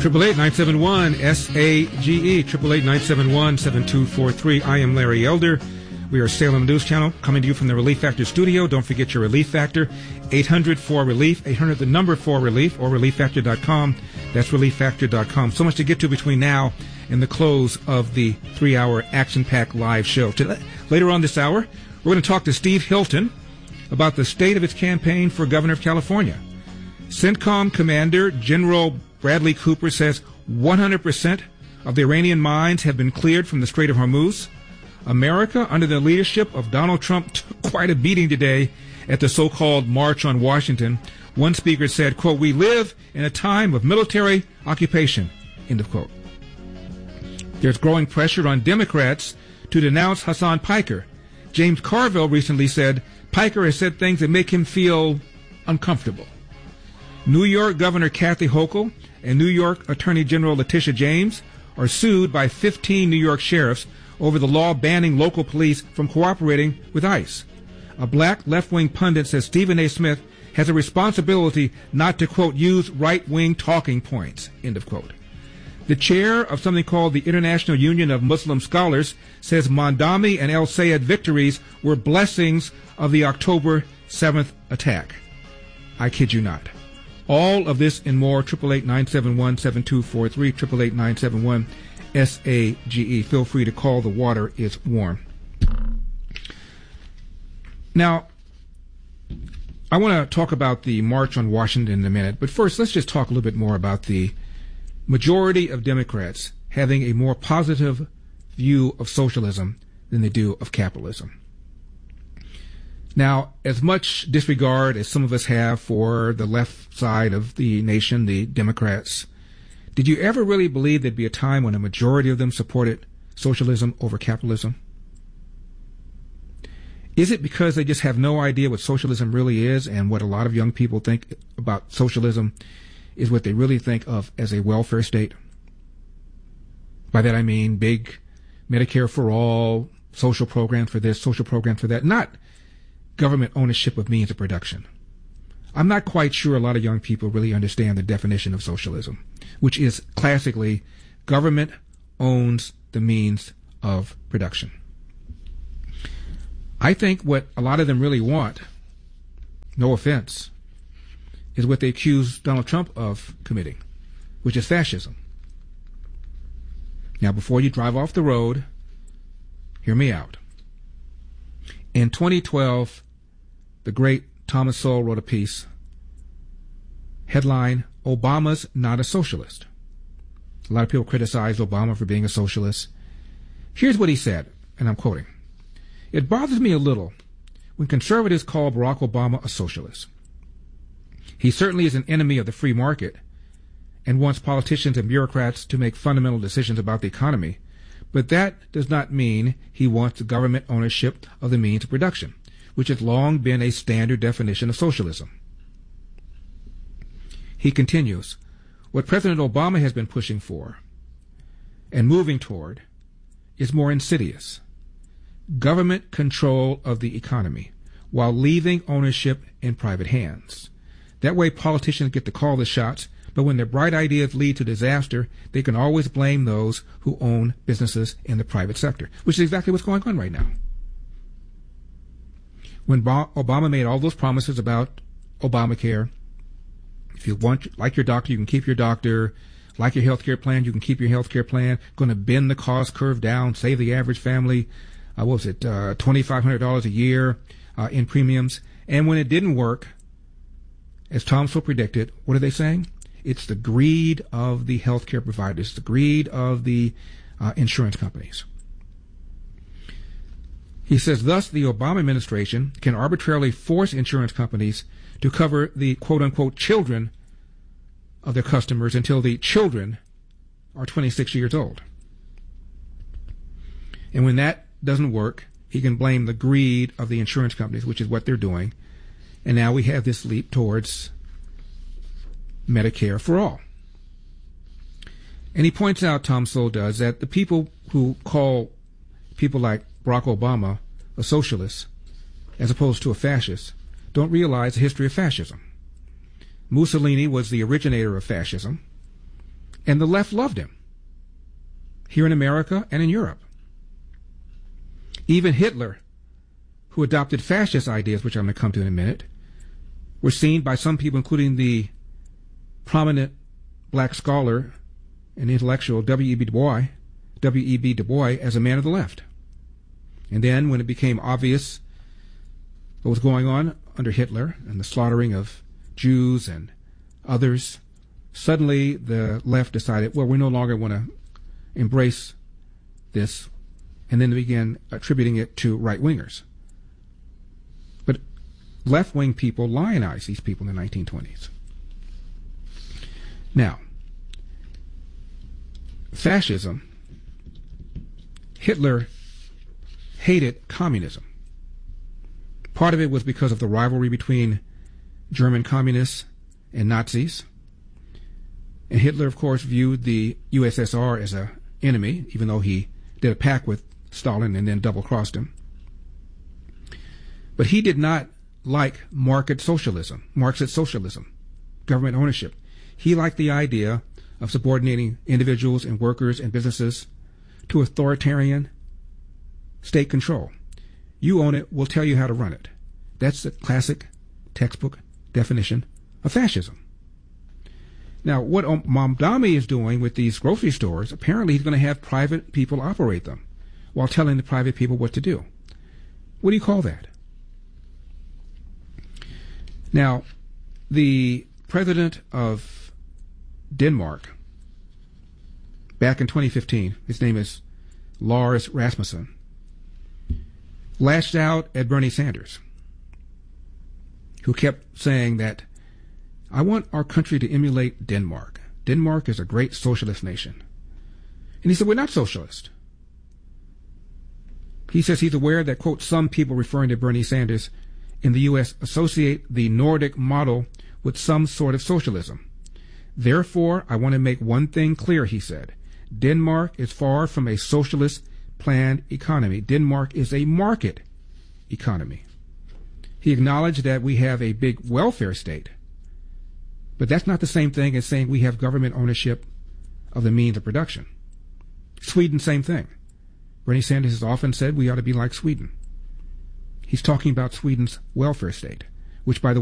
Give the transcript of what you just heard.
888-971-SAGE, 888-971-7243. I am Larry Elder. We are Salem News Channel, coming to you from the Relief Factor studio. Don't forget your Relief Factor, 800-4RELIEF, 800 the number 4RELIEF, or ReliefFactor.com. That's ReliefFactor.com. So much to get to between now and the close of the 3-hour action-packed live show. Later on this hour, we're going to talk to Steve Hilton about the state of its campaign for governor of California. CENTCOM Commander General Bradley Cooper says 100% of the Iranian mines have been cleared from the Strait of Hormuz. America, under the leadership of Donald Trump, took quite a beating today at the so-called March on Washington. One speaker said, quote, "We live in a time of military occupation," end of quote. There's growing pressure on Democrats to denounce Hassan Piker. James Carville recently said Piker has said things that make him feel uncomfortable. New York Governor Kathy Hochul and New York Attorney General Letitia James are sued by 15 New York sheriffs over the law banning local police from cooperating with ICE. A black left-wing pundit says Stephen A. Smith has a responsibility not to, quote, use right-wing talking points, end of quote. The chair of something called the International Union of Muslim Scholars says Mondami and El Sayed victories were blessings of the October 7th attack. I kid you not. All of this and more, 888-971-7243, 888-971-SAGE. Feel free to call. The water is warm. Now, I want to talk about the March on Washington in a minute, but first let's just talk a little bit more about the majority of Democrats having a more positive view of socialism than they do of capitalism. Now, as much disregard as some of us have for the left side of the nation, the Democrats, did you ever really believe there'd be a time when a majority of them supported socialism over capitalism? Is it because they just have no idea what socialism really is, and what a lot of young people think about socialism is what they really think of as a welfare state? By that I mean big Medicare for all, social programs for this, social programs for that, not government ownership of means of production. I'm not quite sure a lot of young people really understand the definition of socialism, which is classically government owns the means of production. I think what a lot of them really want, no offense, is what they accuse Donald Trump of committing, which is fascism. Now, before you drive off the road, hear me out. In 2012, the great Thomas Sowell wrote a piece, headline, "Obama's Not a Socialist." A lot of people criticized Obama for being a socialist. Here's what he said, and I'm quoting, "It bothers me a little when conservatives call Barack Obama a socialist. He certainly is an enemy of the free market and wants politicians and bureaucrats to make fundamental decisions about the economy, but that does not mean he wants the government ownership of the means of production, which has long been a standard definition of socialism." He continues, "What President Obama has been pushing for and moving toward is more insidious. Government control of the economy while leaving ownership in private hands. That way politicians get to call the shots, but when their bright ideas lead to disaster, they can always blame those who own businesses in the private sector," which is exactly what's going on right now. When Obama made all those promises about Obamacare, if you like your doctor, you can keep your doctor. Like your health care plan, you can keep your health care plan. Going to bend the cost curve down, save the average family, $2,500 a year in premiums. And when it didn't work, as Tom so predicted, what are they saying? It's the greed of the health care providers, the greed of the insurance companies. He says, thus, the Obama administration can arbitrarily force insurance companies to cover the quote-unquote children of their customers until the children are 26 years old. And when that doesn't work, he can blame the greed of the insurance companies, which is what they're doing. And now we have this leap towards Medicare for all. And he points out, Tom Sowell does, that the people who call people like Barack Obama a socialist as opposed to a fascist don't realize the history of fascism. Mussolini was the originator of fascism. And the left loved him, here in America and in Europe. Even Hitler, who adopted fascist ideas, which I'm going to come to in a minute, were seen by some people, including the prominent black scholar and intellectual W.E.B. Du Bois, as a man of the left. And then, when it became obvious what was going on under Hitler and the slaughtering of Jews and others, suddenly the left decided, well, we no longer want to embrace this, and then they began attributing it to right-wingers. But left-wing people lionized these people in the 1920s. Now, fascism, Hitler hated communism. Part of it was because of the rivalry between German communists and Nazis. And Hitler, of course, viewed the USSR as an enemy, even though he did a pact with Stalin and then double-crossed him. But he did not like Marxist socialism, government ownership. He liked the idea of subordinating individuals and workers and businesses to authoritarian state control. You own it, we'll tell you how to run it. That's the classic textbook definition of fascism. Now, what Mamdani is doing with these grocery stores, apparently he's going to have private people operate them while telling the private people what to do. What do you call that? Now, the president of Denmark, back in 2015, his name is Lars Rasmussen, lashed out at Bernie Sanders, who kept saying that, I want our country to emulate Denmark. Denmark is a great socialist nation. And he said, we're not socialist. He says he's aware that, quote, some people referring to Bernie Sanders in the U.S. associate the Nordic model with some sort of socialism. Therefore, I want to make one thing clear, he said. Denmark is far from a socialist planned economy. Denmark is a market economy. He acknowledged that we have a big welfare state, but that's not the same thing as saying we have government ownership of the means of production. Sweden, same thing. Bernie Sanders has often said we ought to be like Sweden. He's talking about Sweden's welfare state, which, by the